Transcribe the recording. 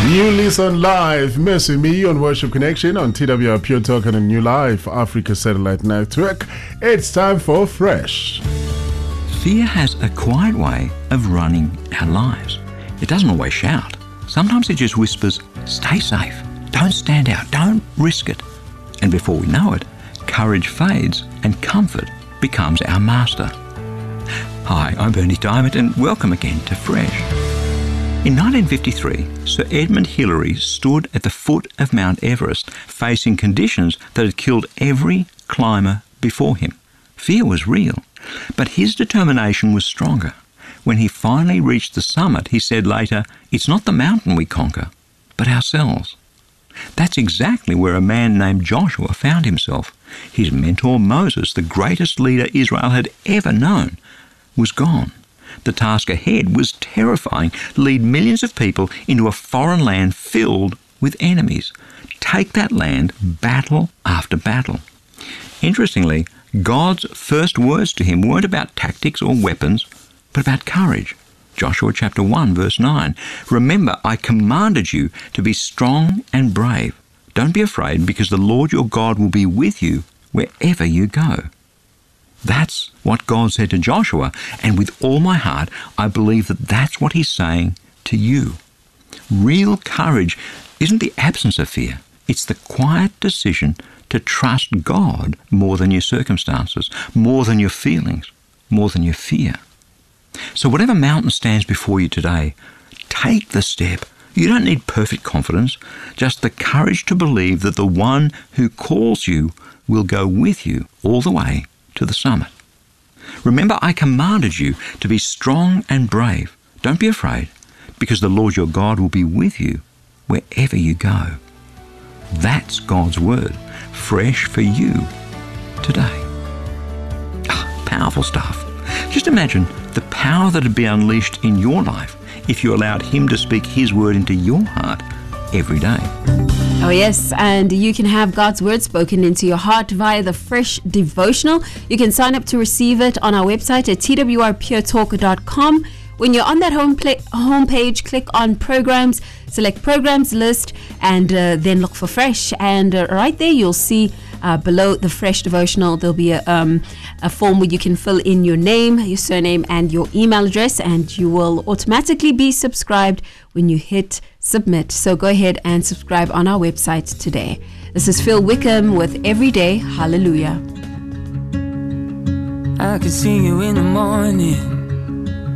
You listen live, Mercy Me on Worship Connection on TWR Pure Talk and a New Life Africa Satellite Network. It's time for Fresh. Fear has a quiet way of running our lives. It doesn't always shout. Sometimes it just whispers, stay safe, don't stand out, don't risk it. And before we know it, courage fades and comfort becomes our master. Hi, I'm Bernie Diamond and welcome again to Fresh. In 1953, Sir Edmund Hillary stood at the foot of Mount Everest, facing conditions that had killed every climber before him. Fear was real, but his determination was stronger. When he finally reached the summit, he said later, "It's not the mountain we conquer, but ourselves." That's exactly where a man named Joshua found himself. His mentor Moses, the greatest leader Israel had ever known, was gone. The task ahead was terrifying: lead millions of people into a foreign land filled with enemies. Take that land battle after battle. Interestingly, God's first words to him weren't about tactics or weapons, but about courage. Joshua chapter 1 verse 9. Remember, I commanded you to be strong and brave. Don't be afraid, because the Lord your God will be with you wherever you go. That's what God said to Joshua, and with all my heart, I believe that that's what he's saying to you. Real courage isn't the absence of fear. It's the quiet decision to trust God more than your circumstances, more than your feelings, more than your fear. So whatever mountain stands before you today, take the step. You don't need perfect confidence, just the courage to believe that the one who calls you will go with you all the way to the summit. Remember, I commanded you to be strong and brave. Don't be afraid, because the Lord your God will be with you wherever you go. That's God's word, fresh for you today. Powerful stuff. Just imagine the power that would be unleashed in your life if you allowed Him to speak His word into your heart every day. Oh yes, and you can have God's word spoken into your heart via the Fresh Devotional. You can sign up to receive it on our website at twrpuretalk.com. When you're on that homepage, click on Programs, select Programs list, and then look for Fresh. And right there, you'll see below the Fresh Devotional, there'll be a form where you can fill in your name, your surname, and your email address, and you will automatically be subscribed when you hit submit. So go ahead and subscribe on our website today. This is Phil Wickham with Everyday Hallelujah. I can see you in the morning,